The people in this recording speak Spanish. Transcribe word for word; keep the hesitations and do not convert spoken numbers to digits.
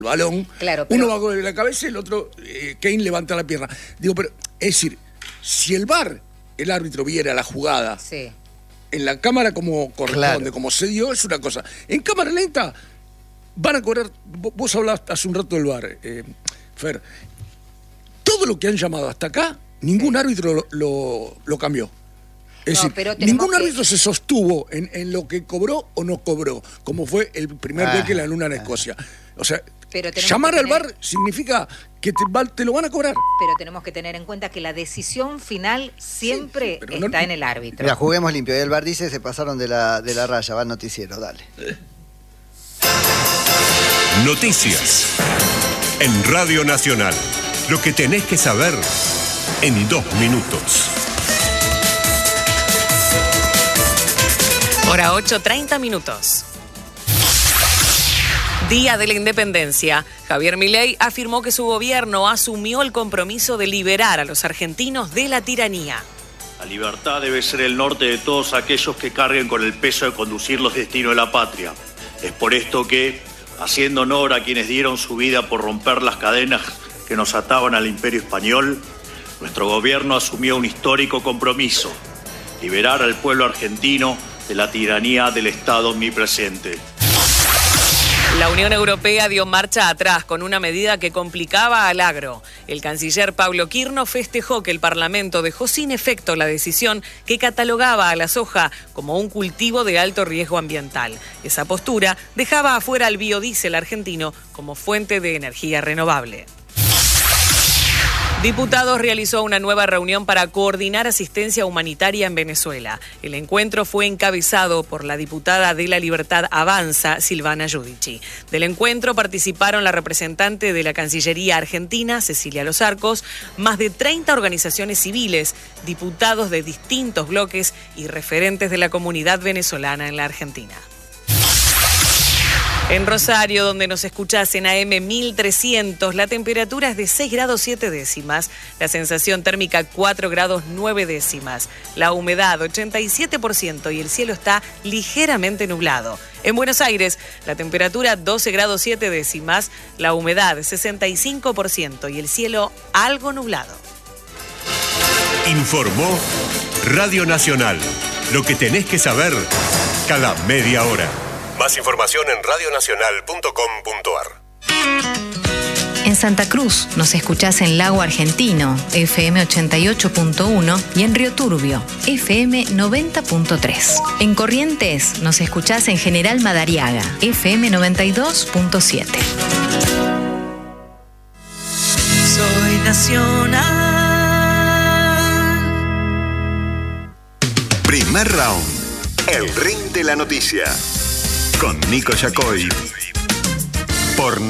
balón, claro, pero... uno va con la cabeza y el otro, eh, Kane levanta la pierna. Digo, pero, es decir, si el V A R, el árbitro viera la jugada, sí. en la cámara como corresponde, claro. como se dio, es una cosa. En cámara lenta van a cobrar, vos hablaste hace un rato del V A R, eh, Fer, todo lo que han llamado hasta acá, ningún sí. árbitro lo, lo, lo cambió. Es no, decir, ningún que... árbitro se sostuvo en, en lo que cobró o no cobró, como fue el primer ah, gol que la luna en Escocia. O sea, llamar al tener... V A R significa que te, te lo van a cobrar. Pero tenemos que tener en cuenta que la decisión final siempre sí, está no... en el árbitro. Mira, juguemos limpio. Y el V A R dice, se pasaron de la, de la raya, va al noticiero, dale. Noticias en Radio Nacional. Lo que tenés que saber en dos minutos. Hora ocho, treinta minutos. Día de la Independencia. Javier Milei afirmó que su gobierno asumió el compromiso de liberar a los argentinos de la tiranía. La libertad debe ser el norte de todos aquellos que carguen con el peso de conducir los destinos de la patria. Es por esto que, haciendo honor a quienes dieron su vida por romper las cadenas que nos ataban al imperio español, nuestro gobierno asumió un histórico compromiso: liberar al pueblo argentino de la tiranía del Estado omnipresente. La Unión Europea dio marcha atrás con una medida que complicaba al agro. El canciller Pablo Quirno festejó que el Parlamento dejó sin efecto la decisión que catalogaba a la soja como un cultivo de alto riesgo ambiental. Esa postura dejaba afuera al biodiesel argentino como fuente de energía renovable. Diputados realizó una nueva reunión para coordinar asistencia humanitaria en Venezuela. El encuentro fue encabezado por la diputada de La Libertad Avanza, Silvana Giudici. Del encuentro participaron la representante de la Cancillería Argentina, Cecilia Los Arcos, más de treinta organizaciones civiles, diputados de distintos bloques y referentes de la comunidad venezolana en la Argentina. En Rosario, donde nos escuchás en A M mil trescientos, la temperatura es de seis grados siete décimas, la sensación térmica cuatro grados nueve décimas, la humedad ochenta y siete por ciento y el cielo está ligeramente nublado. En Buenos Aires, la temperatura doce grados siete décimas, la humedad sesenta y cinco por ciento y el cielo algo nublado. Informó Radio Nacional. Lo que tenés que saber cada media hora. Más información en radio nacional punto com punto a r. En Santa Cruz nos escuchás en Lago Argentino, F M ochenta y ocho punto uno, y en Río Turbio, F M noventa punto tres. En Corrientes nos escuchás en General Madariaga, F M noventa y dos punto siete. Soy nacional. Primer round. El ring de la noticia. Con Nico Yacoy. Por